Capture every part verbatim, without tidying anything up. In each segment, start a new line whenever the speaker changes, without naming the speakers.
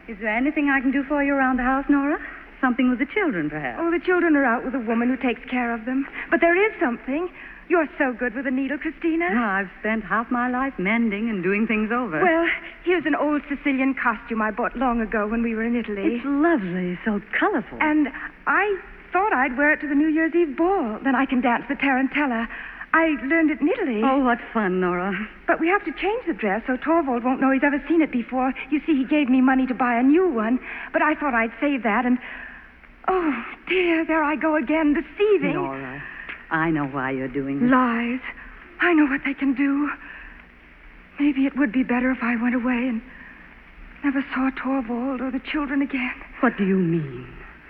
Is there anything I can do for you around the house, Nora? Something with the children, perhaps?
Oh, the children are out with a woman who takes care of them. But there is something. You're so good with a needle, Christina.
Oh, I've spent half my life mending and doing things over.
Well, here's an old Sicilian costume I bought long ago when we were in Italy.
It's lovely, so colorful.
And I thought I'd wear it to the New Year's Eve ball. Then I can dance the tarantella. I learned it in Italy.
Oh, what fun, Nora.
But we have to change the dress so Torvald won't know he's ever seen it before. You see, he gave me money to buy a new one, but I thought I'd save that and... Oh, dear, there I go again, deceiving.
Nora, I know why you're doing this.
Lies. I know what they can do. Maybe it would be better if I went away and never saw Torvald or the children again.
What do you mean?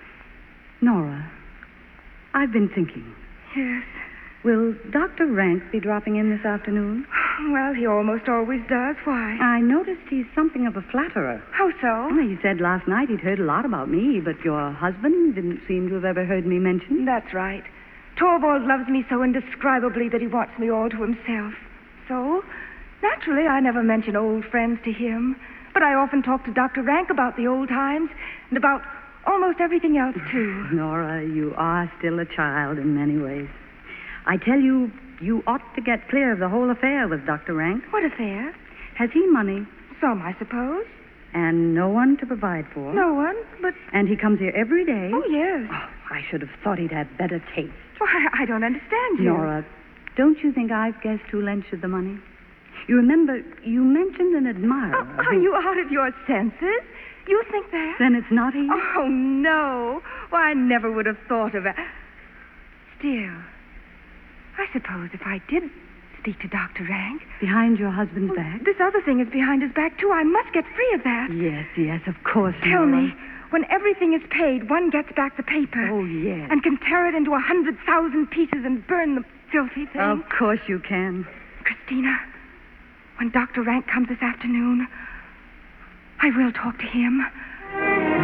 Nora, I've been thinking.
Yes.
Will Doctor Rank be dropping in this afternoon?
Well, he almost always does. Why?
I noticed he's something of a flatterer.
How so?
Well, he said last night he'd heard a lot about me, but your husband didn't seem to have ever heard me mentioned.
That's right. Torvald loves me so indescribably that he wants me all to himself. So, naturally, I never mention old friends to him. But I often talk to Doctor Rank about the old times and about almost everything else, too.
Nora, you are still a child in many ways. I tell you, you ought to get clear of the whole affair with Doctor Rank.
What affair?
Has he money?
Some, I suppose.
And no one to provide for?
No one, but...
And he comes here every day?
Oh, yes.
Oh, I should have thought he'd have better taste.
Why, I don't understand you.
Nora, don't you think I've guessed who lent you the money? You remember, you mentioned an admirer.
Oh, are you out of your senses? You think that?
Then it's not he?
Oh, no. Why, I never would have thought of it. Still... I suppose if I did speak to Doctor Rank...
Behind your husband's
well,
back?
This other thing is behind his back, too. I must get free of that.
Yes, yes, of course,
Tell
Nora.
me, when everything is paid, one gets back the paper.
Oh, yes.
And can tear it into a hundred thousand pieces and burn the filthy thing.
Of course you can.
Christina, when Doctor Rank comes this afternoon, I will talk to him.